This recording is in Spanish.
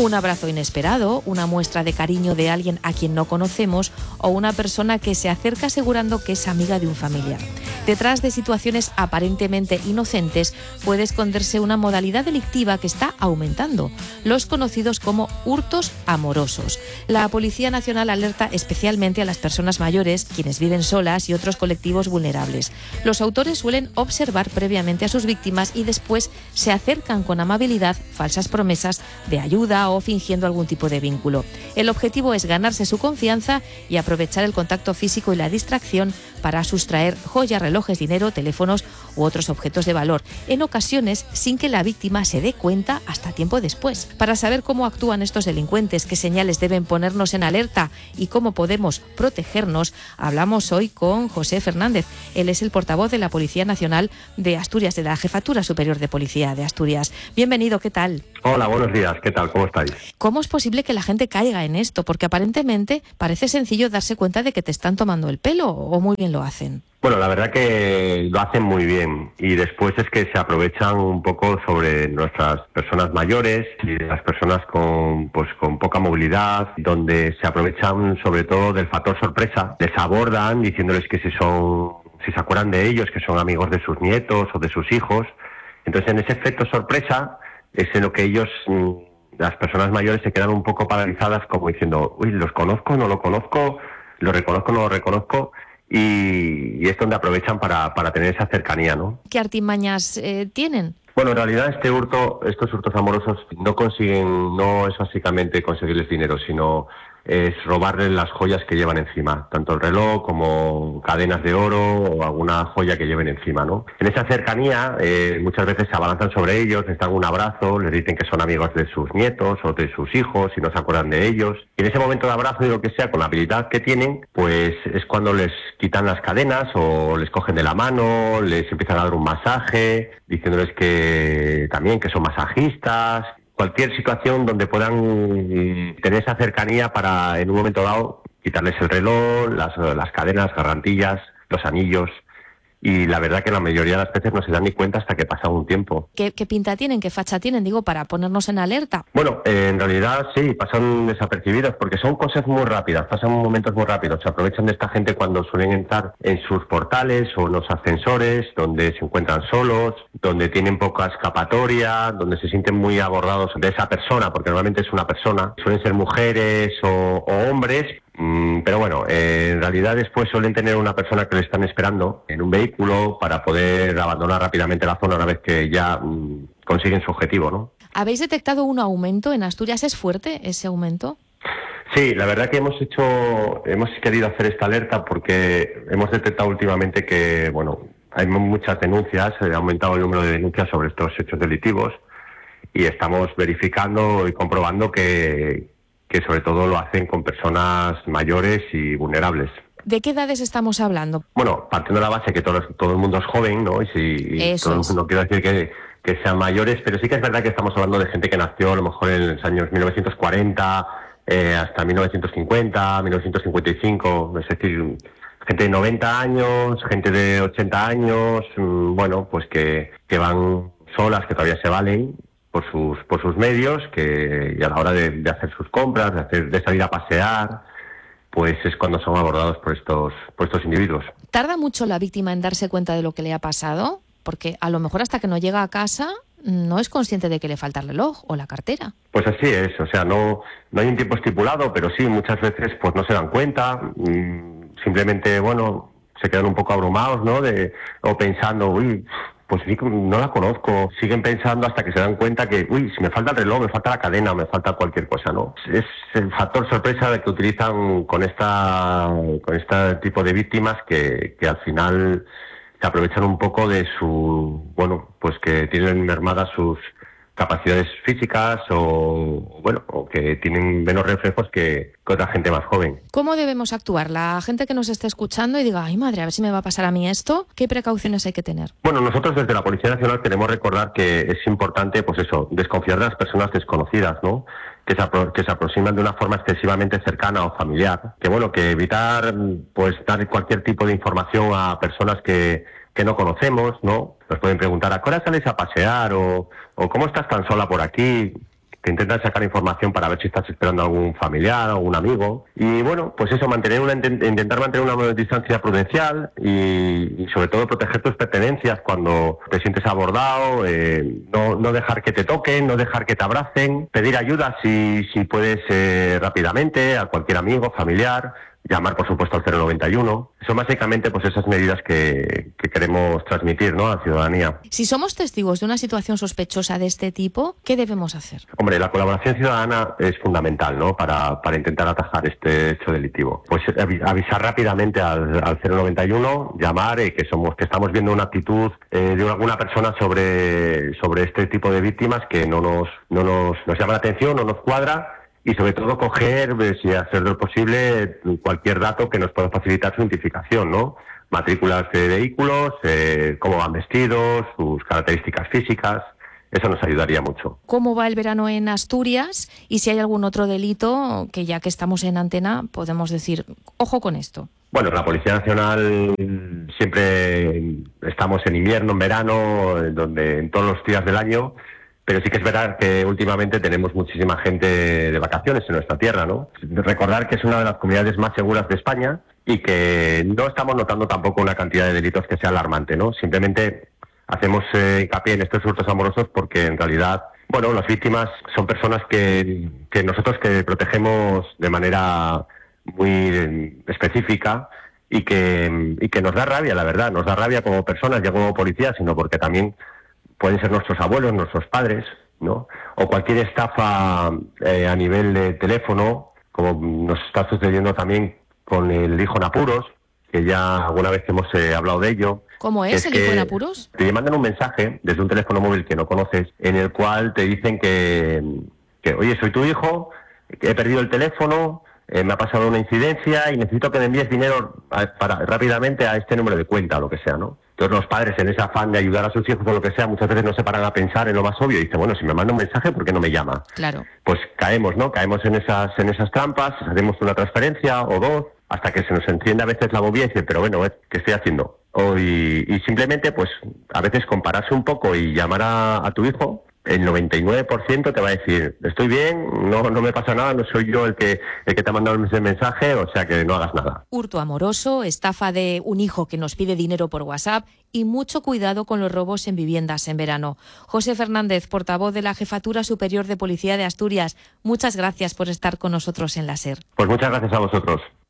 Un abrazo inesperado, una muestra de cariño de alguien a quien no conocemos o una persona que se acerca asegurando que es amiga de un familiar. Detrás de situaciones aparentemente inocentes puede esconderse una modalidad delictiva que está aumentando, los conocidos como hurtos amorosos. La Policía Nacional alerta especialmente a las personas mayores, quienes viven solas y otros colectivos vulnerables. Los autores suelen observar previamente a sus víctimas y después se acercan con amabilidad, falsas promesas de ayuda o fingiendo algún tipo de vínculo. El objetivo es ganarse su confianza y aprovechar el contacto físico y la distracción para sustraer joyas, relojes, dinero, teléfonos u otros objetos de valor, en ocasiones sin que la víctima se dé cuenta hasta tiempo después. Para saber cómo actúan estos delincuentes, qué señales deben ponernos en alerta y cómo podemos protegernos, hablamos hoy con José Fernández. Él es el portavoz de la Policía Nacional de Asturias, de la Jefatura Superior de Policía de Asturias. Bienvenido, ¿qué tal? Hola, buenos días, ¿qué tal? ¿Cómo estáis? ¿Cómo es posible que la gente caiga en esto? Porque aparentemente parece sencillo darse cuenta de que te están tomando el pelo, o muy bien lo hacen. Bueno, la verdad que lo hacen muy bien y después es que se aprovechan un poco sobre nuestras personas mayores y las personas con poca movilidad, donde se aprovechan sobre todo del factor sorpresa. Les abordan diciéndoles que si se acuerdan de ellos, que son amigos de sus nietos o de sus hijos. Entonces, en ese efecto sorpresa es en lo que ellos, las personas mayores, se quedan un poco paralizadas, como diciendo, uy, ¿los conozco? ¿No lo conozco? ¿Lo reconozco? ¿No lo reconozco? Y es donde aprovechan para tener esa cercanía, ¿no? ¿Qué artimañas tienen? Bueno, en realidad estos hurtos amorosos no es básicamente conseguirles dinero, sino es robarles las joyas que llevan encima, tanto el reloj como cadenas de oro o alguna joya que lleven encima, ¿no? En esa cercanía muchas veces se abalanzan sobre ellos, les dan un abrazo, les dicen que son amigos de sus nietos o de sus hijos y no se acuerdan de ellos. Y en ese momento de abrazo y lo que sea, con la habilidad que tienen, pues es cuando les quitan las cadenas o les cogen de la mano, les empiezan a dar un masaje, diciéndoles que son masajistas. Cualquier situación donde puedan tener esa cercanía para, en un momento dado, quitarles el reloj, las cadenas, gargantillas, los anillos. Y la verdad que la mayoría de las veces no se dan ni cuenta hasta que pasa un tiempo. ¿Qué pinta tienen? ¿Qué facha tienen? Digo, para ponernos en alerta. Bueno, en realidad sí, pasan desapercibidos porque son cosas muy rápidas, pasan momentos muy rápidos. Se aprovechan de esta gente cuando suelen entrar en sus portales o en los ascensores, donde se encuentran solos, donde tienen poca escapatoria, donde se sienten muy abordados de esa persona, porque normalmente es una persona. Suelen ser mujeres o hombres. Pero bueno, en realidad después suelen tener una persona que le están esperando en un vehículo para poder abandonar rápidamente la zona una vez que ya consiguen su objetivo, ¿no? ¿Habéis detectado un aumento en Asturias? ¿Es fuerte ese aumento? Sí, la verdad que hemos querido hacer esta alerta porque hemos detectado últimamente que, bueno, hay muchas denuncias, ha aumentado el número de denuncias sobre estos hechos delictivos y estamos verificando y comprobando que sobre todo lo hacen con personas mayores y vulnerables. ¿De qué edades estamos hablando? Bueno, partiendo de la base que todo el mundo es joven, ¿no? No quiero decir que sean mayores, pero sí que es verdad que estamos hablando de gente que nació a lo mejor en los años 1940 hasta 1950, 1955, es decir, gente de 90 años, gente de 80 años, bueno, pues que van solas, que todavía se valen por sus medios, y a la hora de hacer sus compras, de salir a pasear, pues es cuando son abordados por estos individuos. ¿Tarda mucho la víctima en darse cuenta de lo que le ha pasado? Porque a lo mejor hasta que no llega a casa no es consciente de que le falta el reloj o la cartera. Pues así es, o sea, no hay un tiempo estipulado, pero sí, muchas veces pues no se dan cuenta, simplemente, bueno, se quedan un poco abrumados, ¿no? O pensando, uy, pues sí, no la conozco. Siguen pensando hasta que se dan cuenta que, uy, si me falta el reloj, me falta la cadena, me falta cualquier cosa, ¿no? Es el factor sorpresa de que utilizan con este tipo de víctimas que al final se aprovechan un poco de pues que tienen mermadas sus capacidades físicas o que tienen menos reflejos que otra gente más joven. ¿Cómo debemos actuar? La gente que nos esté escuchando y diga, ay madre, a ver si me va a pasar a mí esto, ¿qué precauciones hay que tener? Bueno, nosotros desde la Policía Nacional queremos recordar que es importante, pues eso, desconfiar de las personas desconocidas, ¿no? Que se aproximan de una forma excesivamente cercana o familiar. Que evitar, pues, dar cualquier tipo de información a personas que no conocemos, ¿no? Nos pueden preguntar, ¿a qué hora sales a pasear? O ¿cómo estás tan sola por aquí? te intentan sacar información para ver si estás esperando a algún familiar o algún amigo. Y bueno, pues eso, intentar mantener una distancia prudencial y sobre todo proteger tus pertenencias cuando te sientes abordado, no dejar que te toquen, no dejar que te abracen, pedir ayuda si puedes rápidamente a cualquier amigo, familiar, llamar por supuesto al 091. Son básicamente pues esas medidas que queremos transmitir, ¿no?, a la ciudadanía. Si somos testigos de una situación sospechosa de este tipo, ¿qué debemos hacer? Hombre, la colaboración ciudadana es fundamental, ¿no?, para intentar atajar este hecho delictivo. Pues avisar rápidamente al 091, llamar que estamos viendo una actitud de alguna persona sobre este tipo de víctimas que no nos llama la atención, no nos cuadra. Y sobre todo coger, si hacer lo posible, cualquier dato que nos pueda facilitar su identificación, ¿no? Matrículas de vehículos, cómo van vestidos, sus características físicas. Eso nos ayudaría mucho. ¿Cómo va el verano en Asturias? Y si hay algún otro delito que, ya que estamos en antena, podemos decir, ojo con esto. Bueno, la Policía Nacional siempre estamos en invierno, en verano, en todos los días del año. Pero sí que es verdad que últimamente tenemos muchísima gente de vacaciones en nuestra tierra, ¿no? Recordar que es una de las comunidades más seguras de España y que no estamos notando tampoco una cantidad de delitos que sea alarmante, ¿no? Simplemente hacemos hincapié en estos hurtos amorosos porque en realidad, bueno, las víctimas son personas que nosotros que protegemos de manera muy específica y que nos da rabia, la verdad, nos da rabia como personas, ya como policías, sino porque también pueden ser nuestros abuelos, nuestros padres, ¿no? O cualquier estafa a nivel de teléfono, como nos está sucediendo también con el hijo en apuros, que ya alguna vez hemos hablado de ello. ¿Cómo es el hijo en apuros? Te mandan un mensaje desde un teléfono móvil que no conoces, en el cual te dicen que oye, soy tu hijo, he perdido el teléfono, me ha pasado una incidencia y necesito que me envíes dinero rápidamente a este número de cuenta o lo que sea, ¿no? Entonces los padres, en ese afán de ayudar a sus hijos o lo que sea, muchas veces no se paran a pensar en lo más obvio y dicen, bueno, si me manda un mensaje, ¿por qué no me llama? Claro. Pues caemos, ¿no? Caemos en esas trampas, hacemos una transferencia o dos, hasta que se nos enciende a veces la bobia y dice, pero bueno, ¿qué estoy haciendo? Y simplemente, pues, a veces compararse un poco y llamar a tu hijo, el 99% te va a decir, estoy bien, no me pasa nada, no soy yo el que te ha mandado ese mensaje, o sea que no hagas nada. Hurto amoroso, estafa de un hijo que nos pide dinero por WhatsApp y mucho cuidado con los robos en viviendas en verano. José Fernández, portavoz de la Jefatura Superior de Policía de Asturias, muchas gracias por estar con nosotros en la SER. Pues muchas gracias a vosotros.